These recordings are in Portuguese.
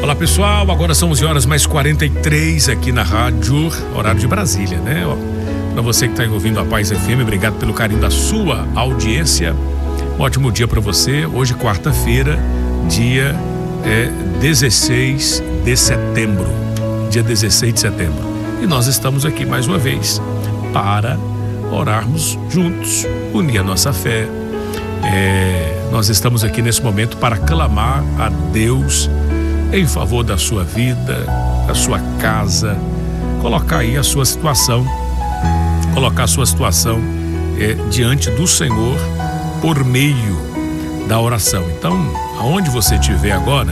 Olá pessoal, agora são 11h mais 43 aqui na rádio, horário de Brasília, né? Para você que está ouvindo a Paz FM, obrigado pelo carinho da sua audiência. Um ótimo dia para você. Hoje, quarta-feira, dia 16 de setembro. Dia 16 de setembro. E nós estamos aqui mais uma vez para orarmos juntos, unir a nossa fé. Nós estamos aqui nesse momento para clamar a Deus em favor da sua vida, da sua casa, colocar aí a sua situação, diante do Senhor por meio da oração. Então, aonde você estiver agora,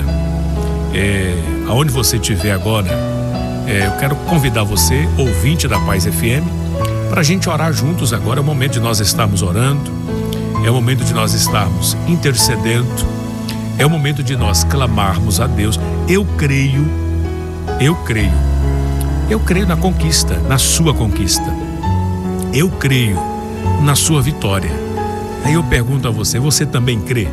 eu quero convidar você, ouvinte da Paz FM, para a gente orar juntos agora. É o momento de nós estarmos orando, é o momento de nós estarmos intercedendo, é o momento de nós clamarmos a Deus. Eu creio na conquista, na sua conquista. Eu creio na sua vitória. Aí eu pergunto a você, você também crê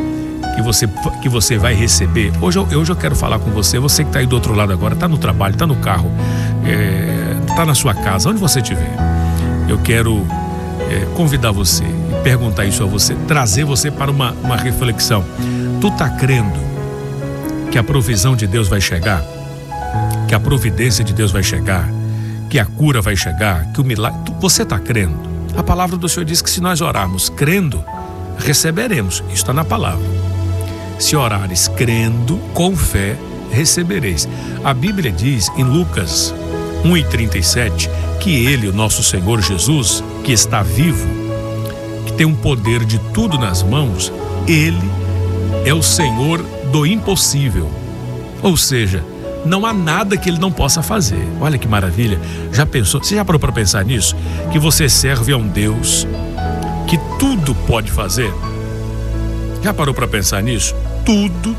que você vai receber? Hoje eu quero falar com você que está aí do outro lado agora, está no trabalho, está no carro, está na sua casa, onde você estiver. Eu quero convidar você e perguntar isso a você, trazer você para uma reflexão. Tu está crendo que a provisão de Deus vai chegar? Que a providência de Deus vai chegar? Que a cura vai chegar? Que o milagre... Você está crendo? A palavra do Senhor diz que se nós orarmos crendo, receberemos. Isso está na palavra. Se orares crendo, com fé, recebereis. A Bíblia diz em Lucas 1:37 que Ele, o nosso Senhor Jesus, que está vivo, que tem um poder de tudo nas mãos, Ele é o Senhor do impossível. Ou seja, não há nada que Ele não possa fazer. Olha que maravilha. Já pensou? Você já parou para pensar nisso? Que você serve a um Deus que tudo pode fazer? Já parou para pensar nisso? Tudo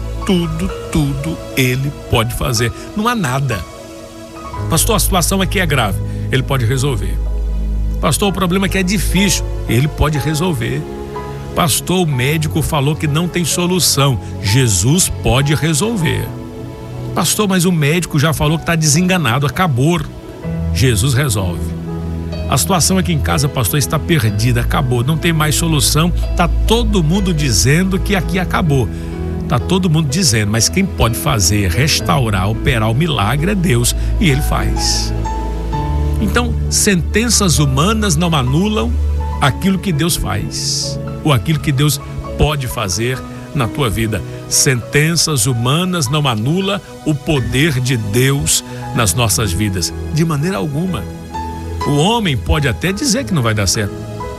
Ele pode fazer. Não há nada. Pastor, a situação aqui é grave. Ele pode resolver. Pastor, o problema aqui é difícil. Ele pode resolver. Pastor, o médico falou que não tem solução. Jesus pode resolver. Pastor, mas o médico já falou que está desenganado, acabou. Jesus resolve. A situação aqui em casa, pastor, está perdida, acabou, não tem mais solução. Está todo mundo dizendo que aqui acabou. Está todo mundo dizendo, mas quem pode fazer, restaurar, operar o milagre é Deus, e Ele faz. Então, sentenças humanas não anulam aquilo que Deus faz, ou aquilo que Deus pode fazer na tua vida. Sentenças humanas não anulam o poder de Deus nas nossas vidas, de maneira alguma. O homem pode até dizer que não vai dar certo.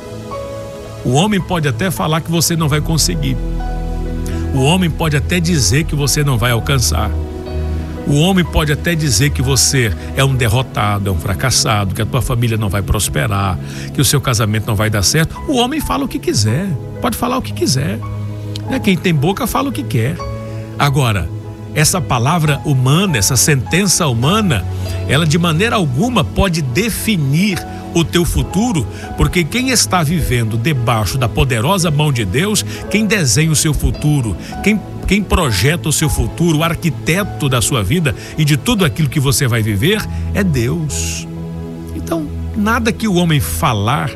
O homem pode até falar que você não vai conseguir. O homem pode até dizer que você não vai alcançar. O homem pode até dizer que você é um derrotado, é um fracassado, que a tua família não vai prosperar, que o seu casamento não vai dar certo. O homem fala o que quiser, pode falar o que quiser. Quem tem boca fala o que quer. Agora, essa palavra humana, essa sentença humana, ela de maneira alguma pode definir o teu futuro, porque quem está vivendo debaixo da poderosa mão de Deus, quem desenha o seu futuro, quem projeta o seu futuro, o arquiteto da sua vida e de tudo aquilo que você vai viver, é Deus. Então, nada que o homem falar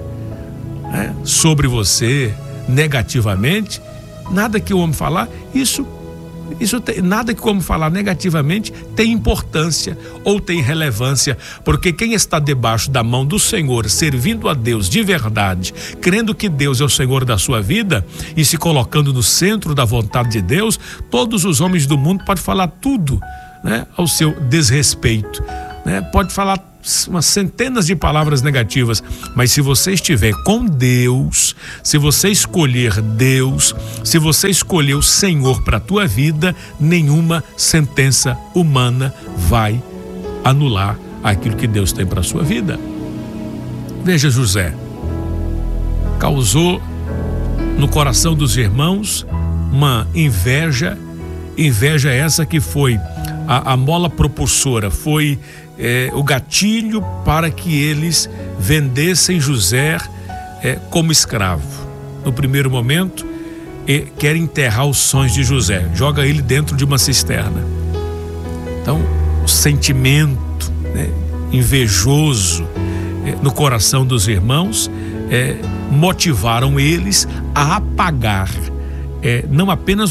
sobre negativamente, nada que o homem falar, nada que o homem falar negativamente tem importância ou tem relevância, porque quem está debaixo da mão do Senhor, servindo a Deus de verdade, crendo que Deus é o Senhor da sua vida e se colocando no centro da vontade de Deus, todos os homens do mundo podem falar tudo, ao seu desrespeito, pode falar umas centenas de palavras negativas, mas se você estiver com Deus, se você escolher Deus, se você escolher o Senhor para a tua vida, nenhuma sentença humana vai anular aquilo que Deus tem para a sua vida. Veja, José causou no coração dos irmãos uma inveja essa que foi a mola propulsora, foi o gatilho para que eles vendessem José como escravo. No primeiro momento, quer enterrar os sonhos de José, joga ele dentro de uma cisterna. Então, o sentimento, né, invejoso no coração dos irmãos motivaram eles a apagar não apenas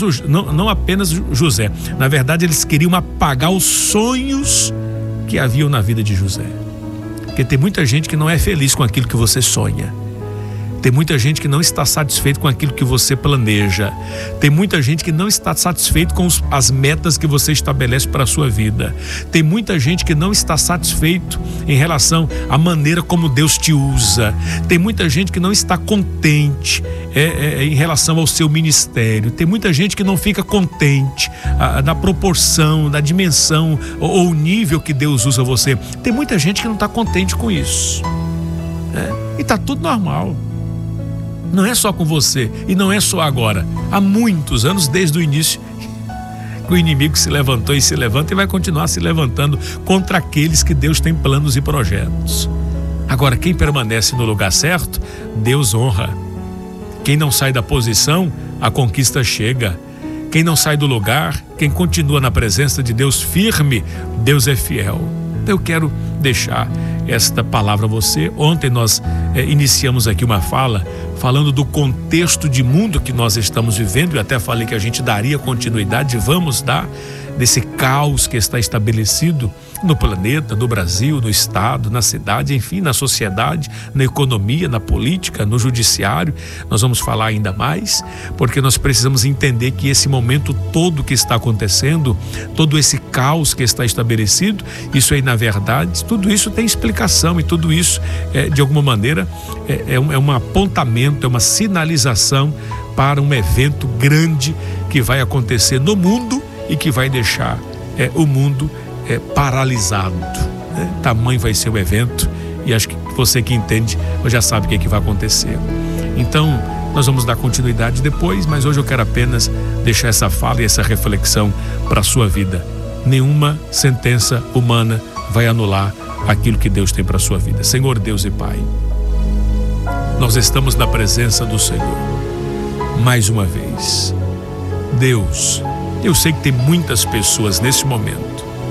José. Na verdade, eles queriam apagar os sonhos que haviam na vida de José. Porque tem muita gente que não é feliz com aquilo que você sonha. Tem muita gente que não está satisfeito com aquilo que você planeja. Tem muita gente que não está satisfeito com as metas que você estabelece para a sua vida. Tem muita gente que não está satisfeito em relação à maneira como Deus te usa. Tem muita gente que não está contente em relação ao seu ministério. Tem muita gente que não fica contente da proporção, da dimensão ou o nível que Deus usa você. Tem muita gente que não está contente com isso. E está tudo normal. Não é só com você e não é só agora. Há muitos anos, desde o início, que o inimigo se levantou e se levanta e vai continuar se levantando contra aqueles que Deus tem planos e projetos. Agora, quem permanece no lugar certo, Deus honra. Quem não sai da posição, a conquista chega. Quem não sai do lugar, quem continua na presença de Deus firme, Deus é fiel. Eu quero deixar esta palavra a você. Ontem nós iniciamos aqui uma fala falando do contexto de mundo que nós estamos vivendo. Eu até falei que a gente daria continuidade, vamos dar, desse caos que está estabelecido no planeta, no Brasil, no estado, na cidade, enfim, na sociedade, na economia, na política, no judiciário. Nós vamos falar ainda mais, porque nós precisamos entender que esse momento todo que está acontecendo, todo esse caos que está estabelecido, isso aí, na verdade, tudo isso tem explicação e tudo isso, de alguma maneira, é um apontamento, é uma sinalização para um evento grande que vai acontecer no mundo e que vai deixar o mundo paralisado. Tamanho vai ser o evento, e acho que você que entende já sabe o que vai acontecer. Então, nós vamos dar continuidade depois, mas hoje eu quero apenas deixar essa fala e essa reflexão para a sua vida. Nenhuma sentença humana vai anular aquilo que Deus tem para a sua vida. Senhor Deus e Pai, nós estamos na presença do Senhor mais uma vez. Deus, eu sei que tem muitas pessoas nesse momento,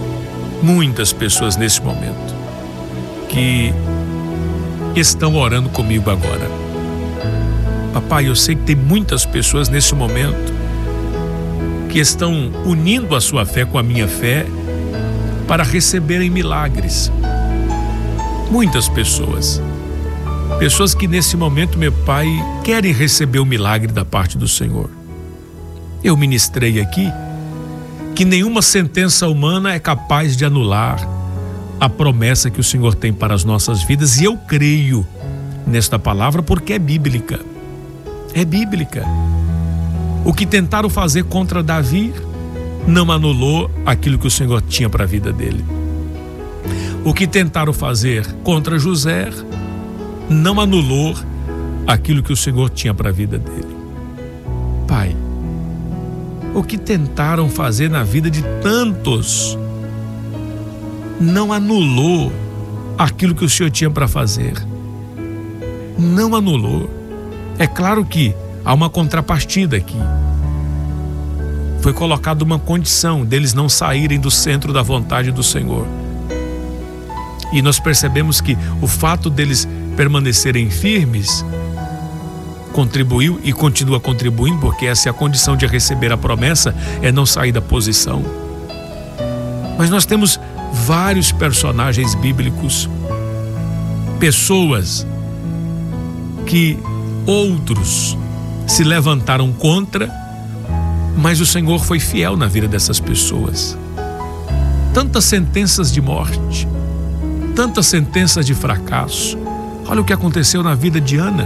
que estão orando comigo agora. Papai, eu sei que tem muitas pessoas nesse momento que estão unindo a sua fé com a minha fé para receberem milagres. Muitas pessoas que nesse momento, meu Pai, querem receber o milagre da parte do Senhor. Eu ministrei aqui que nenhuma sentença humana é capaz de anular a promessa que o Senhor tem para as nossas vidas, e eu creio nesta palavra porque é bíblica. É bíblica. O que tentaram fazer contra Davi não anulou aquilo que o Senhor tinha para a vida dele. O que tentaram fazer contra José não anulou aquilo que o Senhor tinha para a vida dele. Pai, o que tentaram fazer na vida de tantos não anulou aquilo que o Senhor tinha para fazer. Não anulou. É claro que há uma contrapartida aqui. Foi colocada uma condição deles não saírem do centro da vontade do Senhor. E nós percebemos que o fato deles permanecerem firmes contribuiu e continua contribuindo, porque essa é a condição de receber a promessa, é não sair da posição. Mas nós temos vários personagens bíblicos, pessoas que outros se levantaram contra, mas o Senhor foi fiel na vida dessas pessoas. Tantas sentenças de morte, tantas sentenças de fracasso. Olha o que aconteceu na vida de Ana.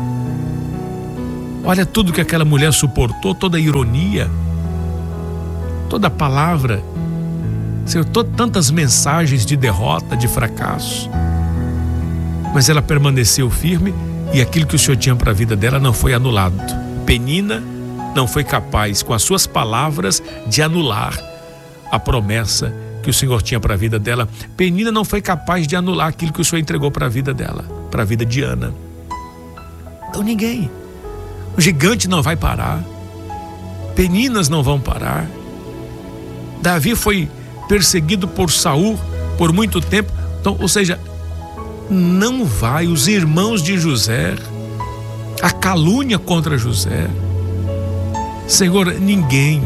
Olha tudo que aquela mulher suportou, toda a ironia, toda a palavra, Senhor, tantas mensagens de derrota, de fracasso. Mas ela permaneceu firme e aquilo que o Senhor tinha para a vida dela não foi anulado. Penina não foi capaz, com as suas palavras, de anular a promessa que o Senhor tinha para a vida dela. Penina não foi capaz de anular aquilo que o Senhor entregou para a vida dela, para a vida de Ana. Então ninguém. O gigante não vai parar. Peninas não vão parar. Davi foi perseguido por Saul por muito tempo. Então, ou seja, não vai. Os irmãos de José, a calúnia contra José. Senhor, ninguém,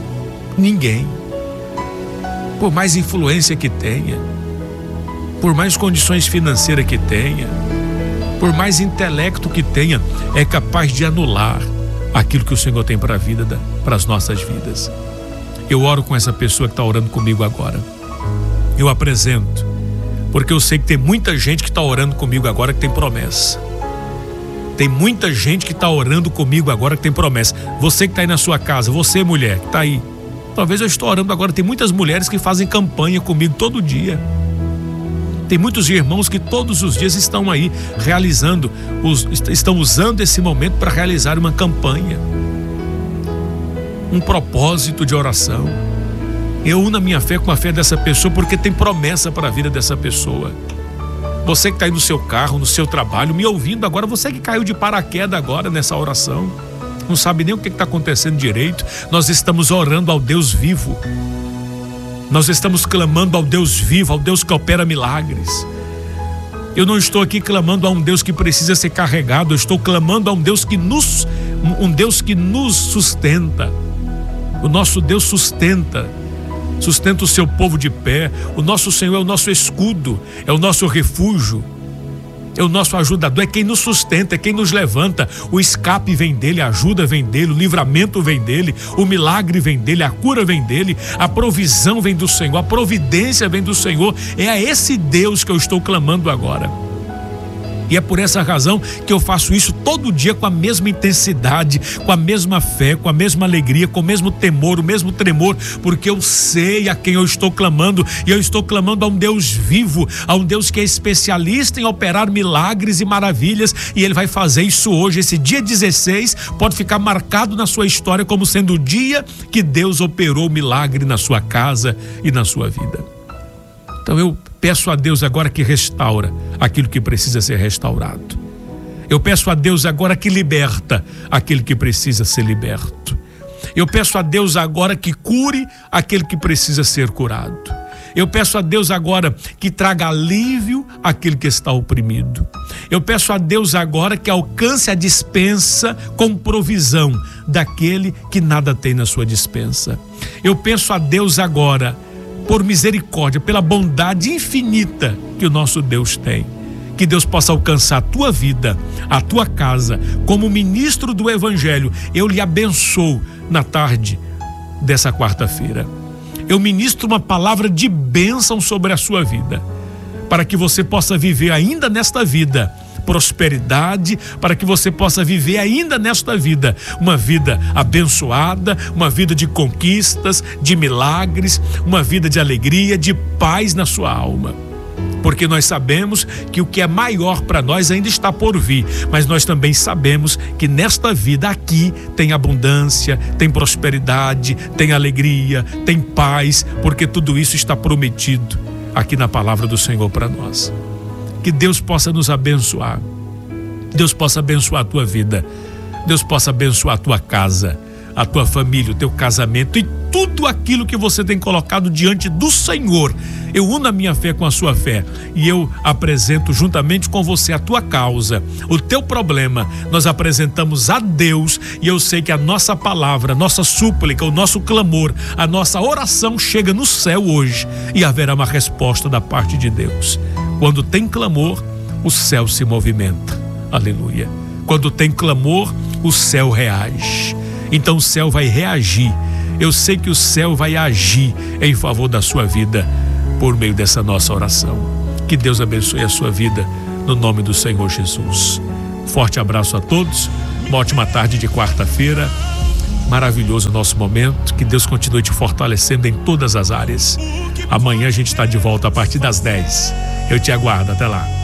por mais influência que tenha, por mais condições financeiras que tenha, por mais intelecto que tenha, é capaz de anular aquilo que o Senhor tem para a vida, para as nossas vidas. Eu oro com essa pessoa que está orando comigo agora. Eu apresento, porque eu sei que tem muita gente que está orando comigo agora que tem promessa. Tem muita gente que está orando comigo agora que tem promessa. Você que está aí na sua casa, você mulher que está aí, talvez eu estou orando agora. Tem muitas mulheres que fazem campanha comigo todo dia. Tem muitos irmãos que todos os dias estão aí realizando, estão usando esse momento para realizar uma campanha, um propósito de oração. Eu uno a minha fé com a fé dessa pessoa, porque tem promessa para a vida dessa pessoa. Você que está aí no seu carro, no seu trabalho, me ouvindo agora, você que caiu de paraquedas agora nessa oração, não sabe nem o que está acontecendo direito. Nós estamos orando ao Deus vivo. Nós estamos clamando ao Deus vivo, ao Deus que opera milagres. Eu não estou aqui clamando a um Deus que precisa ser carregado. Eu estou clamando a um Deus que nos sustenta. O nosso Deus sustenta o seu povo de pé. O nosso Senhor é o nosso escudo, é o nosso refúgio, é o nosso ajudador, é quem nos sustenta, é quem nos levanta. O escape vem dele, a ajuda vem dele, o livramento vem dele, o milagre vem dele, a cura vem dele, a provisão vem do Senhor, a providência vem do Senhor. É a esse Deus que eu estou clamando agora. E é por essa razão que eu faço isso todo dia com a mesma intensidade, com a mesma fé, com a mesma alegria, com o mesmo temor, o mesmo tremor, porque eu sei a quem eu estou clamando, e eu estou clamando a um Deus vivo, a um Deus que é especialista em operar milagres e maravilhas, e Ele vai fazer isso hoje. Esse dia 16 pode ficar marcado na sua história como sendo o dia que Deus operou milagre na sua casa e na sua vida. Então eu peço a Deus agora que restaura aquilo que precisa ser restaurado. Eu peço a Deus agora que liberta aquele que precisa ser liberto. Eu peço a Deus agora que cure aquele que precisa ser curado. Eu peço a Deus agora que traga alívio àquele que está oprimido. Eu peço a Deus agora que alcance a despensa com provisão daquele que nada tem na sua despensa. Eu peço a Deus agora, por misericórdia, pela bondade infinita que o nosso Deus tem, que Deus possa alcançar a tua vida, a tua casa. Como ministro do Evangelho, eu lhe abençoo na tarde dessa quarta-feira. Eu ministro uma palavra de bênção sobre a sua vida, para que você possa viver ainda nesta vida prosperidade, para que você possa viver ainda nesta vida uma vida abençoada, uma vida de conquistas, de milagres, uma vida de alegria, de paz na sua alma. Porque nós sabemos que o que é maior para nós ainda está por vir, mas nós também sabemos que nesta vida aqui tem abundância, tem prosperidade, tem alegria, tem paz, porque tudo isso está prometido aqui na palavra do Senhor para nós. Que Deus possa nos abençoar, Deus possa abençoar a tua vida, Deus possa abençoar a tua casa, a tua família, o teu casamento e tudo aquilo que você tem colocado diante do Senhor. Eu uno a minha fé com a sua fé e eu apresento juntamente com você a tua causa, o teu problema. Nós apresentamos a Deus e eu sei que a nossa palavra, a nossa súplica, o nosso clamor, a nossa oração chega no céu hoje e haverá uma resposta da parte de Deus. Quando tem clamor, o céu se movimenta. Aleluia. Quando tem clamor, o céu reage. Então o céu vai reagir. Eu sei que o céu vai agir em favor da sua vida por meio dessa nossa oração. Que Deus abençoe a sua vida no nome do Senhor Jesus. Forte abraço a todos. Uma ótima tarde de quarta-feira. Maravilhoso o nosso momento. Que Deus continue te fortalecendo em todas as áreas. Amanhã a gente está de volta a partir das 10. Eu te aguardo. Até lá.